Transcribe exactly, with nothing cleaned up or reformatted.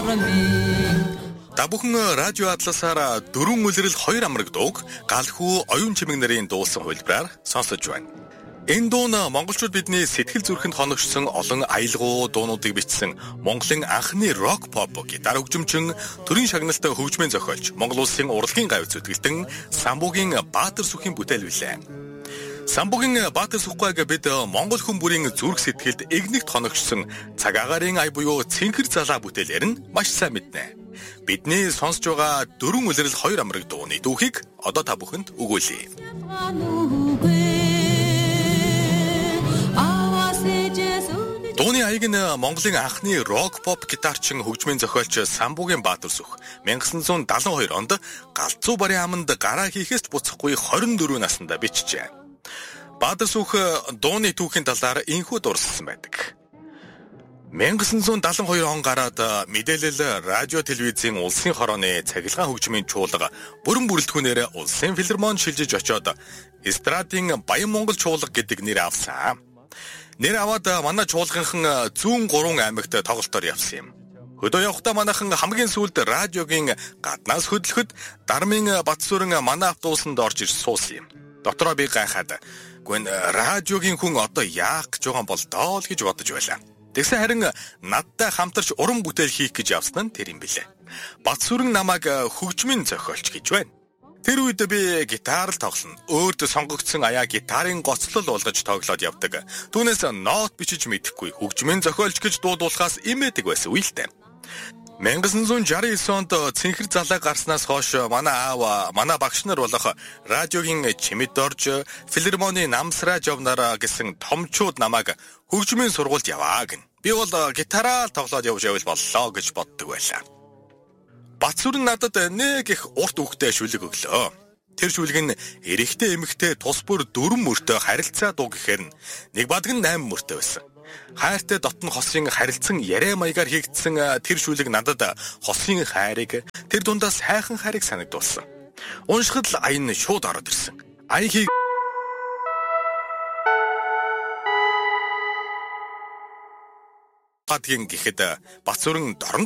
Та бүхэн радио Атласаар дөрвөн үлрэл хоёр амраг дууг галхүү оюун чимэг нарын дуусан хувилбараар сонсож байна. Энэ дуу нь монголчууд бидний сэтгэл зүрхэнд хоногшсон олон аялгау дуунуудыг бичсэн Монголын анхны рок поп гитар хөгжимчин төрийн шагналтай хөгжмийн зохиолч Монгол улсын урлагийн гавьяа зүтгэлтэн Самбуугийн Баатар сүхийн бүтээл билээ. Самбуугийн Баатар сүхгүйг бид Монгол хүн бүрийн зүрх сэтгэлд игнэгт хоногшсон цаг агаарын ая буюу цэнхэр залаа бүтээлээр нь маш сайн мэднэ. Бидний сонсож байгаа дөрвөн үлрэл хоёр амраг дууны дүүхийг одоо та бүхэнд өгүүлье. Дууны аяг нь Монголын анхны рок поп гитарчин хөгжмийн зохиолч Самбуугийн Баатар сүх 천구 дагалдаа хоёр онд Галзуу барын аманд гараа хийхээс буцахгүй хорин дөрвөн наснда бичжээ. Баатар сүх дууны түүхийн талаар инхүү дурссан байдаг. 천구 дагалдаа хоёр он гараад мэдээлэл радио телевизийн улсын хорооны цахилгаан хөгжмийн чуулга бүрэн бүрэлдэхүүнээр улсын филармон шилжиж очоод эстрадын Баян Монгол чуулга гэдэг нэр авсан. Нэр аваад манай чуулганхан зүүн гурван аймагт тоглолтоор явсан юм. Хөдөө явахдаа манайхан хамгийн сүүлд радиогийн гаднаас хөдлөхөд Дармын Батсүрэн манай автобусанд орж ирж суусан юм. Дотроо би гайхаад гүн радиогийн хүн одоо яах гэж байгаа бол доо л гэж бодож байлаа. Тэгсэн харин надтай хамтарч уран бүтээл хийх гэж явсан нь тэр юм билээ. Батсүрэн намайг хөгжмийн зохиолч гэж байна. Тэр үед би гитар л тоглоно. Өөртөө сонгогдсон аяа гитарын гоцлол болгож тоглоод явдаг. Түүнээс нот бичиж мэдэхгүй хөгжмийн зохиолч гэж дуудуулахаас имээдэг байсан үе л дээ. 천구 шестьдесят девять онд цэнхэр залаа гарснаас хойш манай аав, манай багш нар болох радиогийн чимэд орж филармоны намсраж явнараа гэсэн томчууд намайг хөгжмийн сургуульд яваа гэн. Би бол гитараа тоглоод явж явал боллоо гэж боддог байлаа. Батсүрэн надад нэг их урт үгтэй шүлэг өглөө. Тэр шүлэг нь эрэхтэй эмэгтэй тус бүр дөрвөн мөртөө харилцаа дуу гэхээр нэг бадаг нь найман мөртөө байсан. Хайртай дотн хосын харилцан яриа маягаар хийгдсэн тэр шүлэг надад хосын хайрыг, тэр дундаа сайхан хайрыг санагдуулсан. Уншихад л аян шууд ороод ирсэн. Ая хий гадгийн гэхэд Батсүрэн дорн